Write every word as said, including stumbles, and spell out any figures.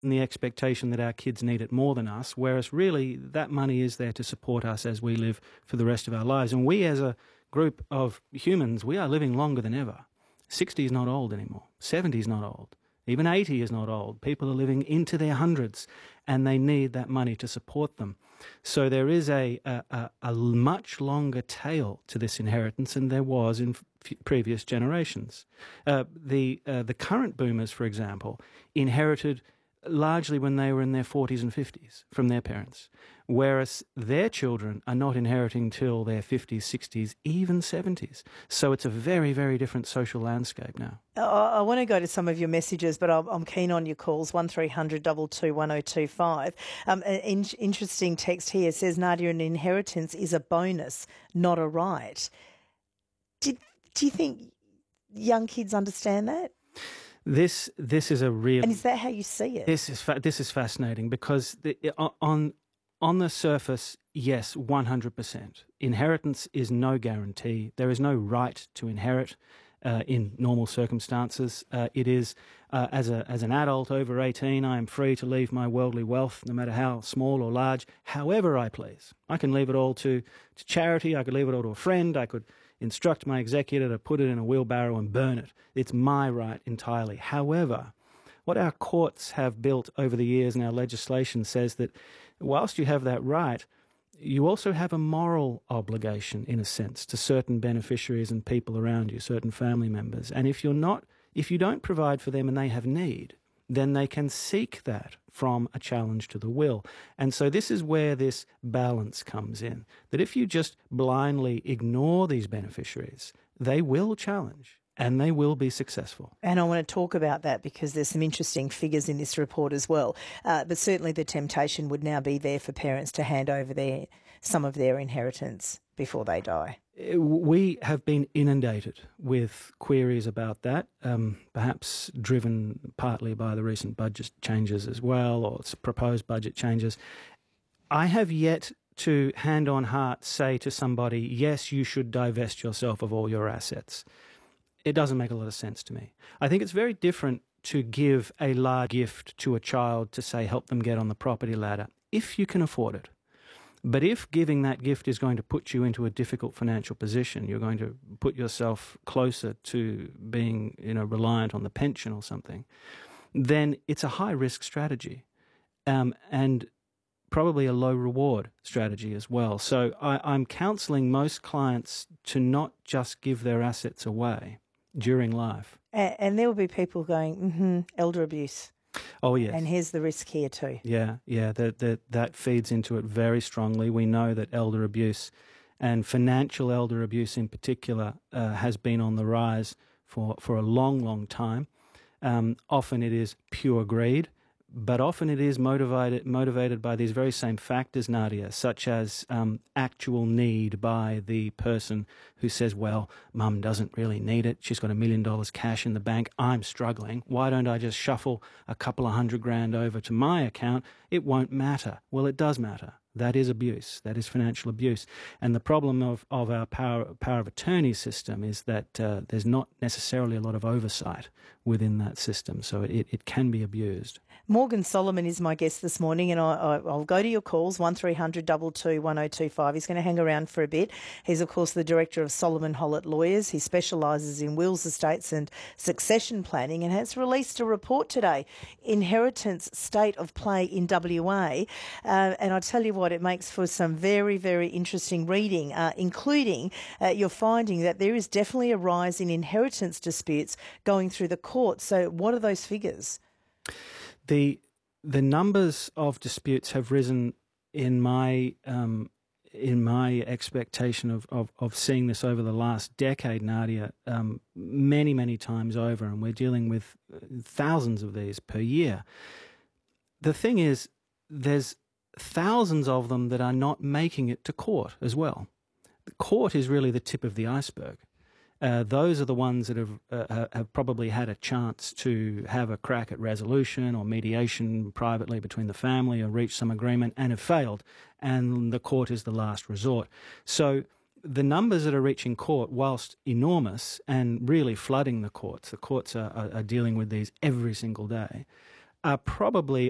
and the expectation that our kids need it more than us, whereas really that money is there to support us as we live for the rest of our lives. And we as a group of humans, we are living longer than ever. sixty is not old anymore. seventy is not old. Even eighty is not old. People are living into their hundreds, and they need that money to support them. So there is a, a, a, a much longer tail to this inheritance than there was in f- previous generations. Uh, the uh, the current boomers, for example, inherited largely when they were in their forties and fifties from their parents, whereas their children are not inheriting till their fifties, sixties, even seventies. So it's a very, very different social landscape now. I, I want to go to some of your messages, but I'm, I'm keen on your calls, one three hundred two two one oh two five. Um, an in, interesting text here says, Nadia, an inheritance is a bonus, not a right. Did, do you think young kids understand that? This this is a real, and is that how you see it? This is fa- this is fascinating because the, on on the surface, yes, one hundred percent. Inheritance is no guarantee. There is no right to inherit uh, in normal circumstances. Uh, it is uh, as a as an adult over eighteen, I am free to leave my worldly wealth, no matter how small or large, however I please. I can leave it all to to charity. I could leave it all to a friend. I could instruct my executor to put it in a wheelbarrow and burn it. It's my right entirely. However, what our courts have built over the years and our legislation says that whilst you have that right, you also have a moral obligation, in a sense, to certain beneficiaries and people around you, certain family members. And if you're not, if you don't provide for them and they have need, then they can seek that from a challenge to the will. And so this is where this balance comes in, that if you just blindly ignore these beneficiaries, they will challenge and they will be successful. And I want to talk about that because there's some interesting figures in this report as well. Uh, but certainly the temptation would now be there for parents to hand over their some of their inheritance before they die. We have been inundated with queries about that, um, perhaps driven partly by the recent budget changes as well, or proposed budget changes. I have yet to, hand on heart, say to somebody, yes, you should divest yourself of all your assets. It doesn't make a lot of sense to me. I think it's very different to give a large gift to a child to, say, help them get on the property ladder, if you can afford it. But if giving that gift is going to put you into a difficult financial position, you're going to put yourself closer to being, you know, reliant on the pension or something, then it's a high-risk strategy um, and probably a low-reward strategy as well. So I, I'm counselling most clients to not just give their assets away during life. And, and there will be people going, mm-hmm, elder abuse. Oh, yes. And here's the risk here too. Yeah, yeah, that, that, that feeds into it very strongly. We know that elder abuse and financial elder abuse in particular uh, has been on the rise for, for a long, long time. Um, often it is pure greed, but often it is motivated motivated by these very same factors, Nadia, such as um, actual need by the person who says, well, mum doesn't really need it. She's got a million dollars cash in the bank. I'm struggling. Why don't I just shuffle a couple of hundred grand over to my account? It won't matter. Well, it does matter. That is abuse. That is financial abuse. And the problem of, of our power, power of attorney system is that uh, there's not necessarily a lot of oversight within that system. So it, it can be abused. Morgan Solomon is my guest this morning, and I, I, I'll go to your calls, one three hundred two two one oh two five. He's going to hang around for a bit. He's, of course, the director of Solomon Hollett Lawyers. He specialises in wills, estates and succession planning and has released a report today, Inheritance State of Play in W A. Uh, and I tell you what, it makes for some very, very interesting reading, uh, including uh, you're finding that there is definitely a rise in inheritance disputes going through the courts. So what are those figures? The the numbers of disputes have risen in my um, in my expectation of, of, of seeing this over the last decade, Nadia, um, many, many times over, and we're dealing with thousands of these per year. The thing is, there's thousands of them that are not making it to court as well. The court is really the tip of the iceberg. Uh, those are the ones that have uh, have probably had a chance to have a crack at resolution or mediation privately between the family or reach some agreement and have failed, and the court is the last resort. So the numbers that are reaching court, whilst enormous and really flooding the courts, the courts are, are, are dealing with these every single day, are probably